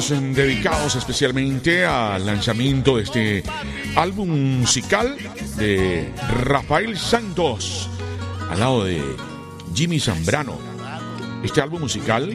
estamos dedicados especialmente al lanzamiento de este álbum musical de Rafael Santos al lado de Jimmy Zambrano. Este álbum musical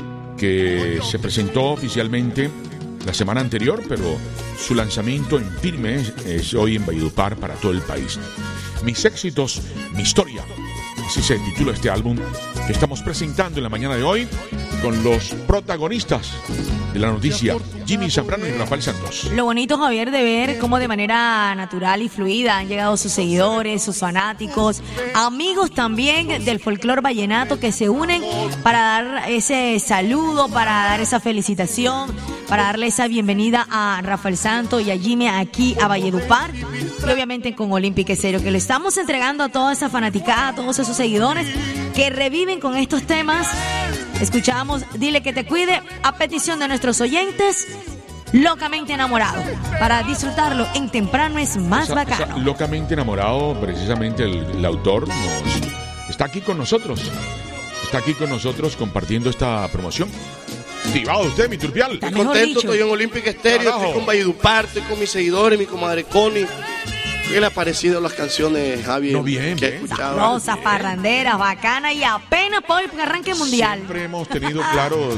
que se presentó oficialmente la semana anterior, pero su lanzamiento en firme es hoy en Valledupar para todo el país. Mis éxitos, mi historia. Así se titula este álbum que estamos presentando en la mañana de hoy con los protagonistas de la noticia, Jimmy Zambrano y Rafael Santos. Lo bonito, Javier, de ver cómo de manera natural y fluida han llegado sus seguidores, sus fanáticos, amigos también del folclore vallenato que se unen para dar ese saludo, para dar esa felicitación, para darle esa bienvenida a Rafael Santos y a Jimmy aquí a Valledupar, y obviamente con Olímpica Estéreo, que le estamos entregando a toda esa fanaticada, a todos esos seguidores que reviven con estos temas. Escuchamos Dile que te cuide a petición de nuestros oyentes, Locamente enamorado, para disfrutarlo en temprano es más bacano. Locamente enamorado, precisamente el autor está aquí con nosotros. Está aquí con nosotros compartiendo esta promoción. Activado usted, mi turpial. Estoy contento, estoy en Olímpica Estéreo, estoy con Valledupar, estoy con mis seguidores, mi comadre Connie. ¿Qué le ha parecido las canciones, Javier? No, bien, que he bien. escuchado. Sabrosas, parranderas, bacanas y apenas por el arranque mundial. Siempre hemos tenido claro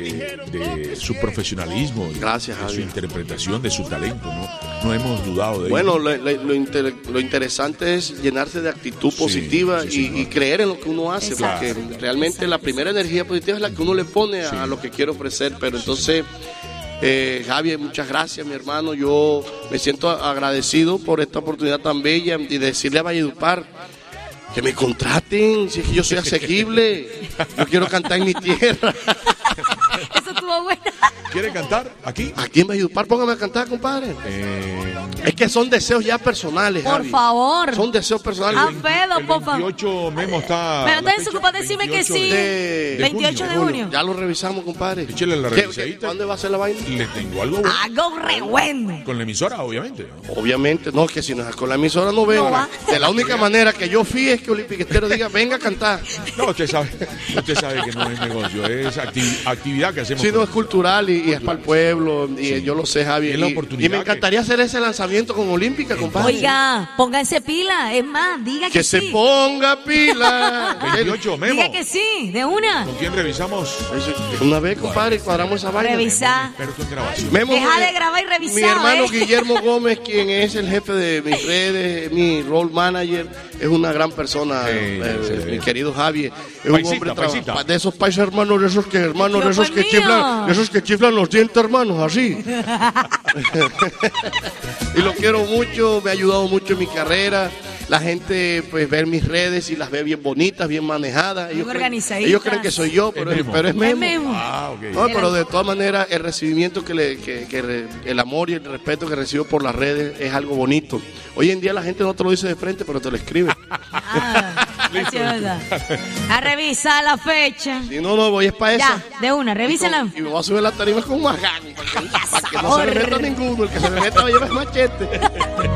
de su profesionalismo, Gracias, de su Javier. interpretación, de su talento. No hemos dudado de Bueno, ello. lo interesante es llenarse de actitud positiva sí, y creer en lo que uno hace, Exacto. porque realmente la primera energía positiva es la que uno le pone a lo que quiere ofrecer. Pero entonces, Javier, muchas gracias, mi hermano. Yo me siento agradecido por esta oportunidad tan bella y decirle a Valledupar que me contraten, si es que yo soy asequible. Yo quiero cantar en mi tierra. Eso estuvo bueno. ¿Quiere cantar aquí? Aquí en Valledupar, póngame a cantar, compadre. Es que son deseos ya personales, Por Javi. favor. Son deseos personales. Alfredo, por favor. 28 Memo está. Pero la entonces fecha, ocupa decirme que 28 sí. de 28 de junio. Ya lo revisamos, compadre. Échele la revisadita. ¿Dónde va a ser la vaina? Le tengo algo bueno. Algo re bueno. Con la emisora, obviamente. Obviamente, no, que si no es con la emisora no venga. No va. De la única manera que yo fui es que Olímpica Estéreo diga, venga a cantar. No, usted sabe que no es negocio, es actividad que hacemos. Si no es cultural y es para el pueblo, y yo lo sé, Javi. Es la oportunidad y me encantaría hacer ese lanzamiento con Olímpica, compadre. Oiga, pónganse pila. Es más, diga que Que se sí. ponga pila. 28 Memo. Diga que sí, de una. ¿Con quién revisamos? Una vez, compadre, cuadramos esa vaina. Revisar. Experto en grabación. Memo, Deja de grabar y revisar. Mi hermano ¿eh? Guillermo Gómez, quien es el jefe de mis redes, mi role manager, es una gran persona, mi querido Javier. Es un Paisita, hombre paisita. de esos paisas hermanos, de esos que Micrófono. chiflan, de esos que chiflan los dientes, hermanos, así. Y lo quiero mucho, me ha ayudado mucho en mi carrera. La gente pues ve mis redes y las ve bien bonitas, bien manejadas. Organizaditas. Ellos creen que soy yo, pero es Memo. Es Memo. Ah, ok. No, pero de todas maneras el recibimiento el amor y el respeto que recibo por las redes es algo bonito. Hoy en día la gente no te lo dice de frente, pero te lo escribe. Ah, así es verdad. A revisar la fecha. Si no, voy es para esa. Ya, de una, revísela. Y me voy a subir las tarimas con Magán para que no se me meta ninguno. El que se me meta va a llevar machete.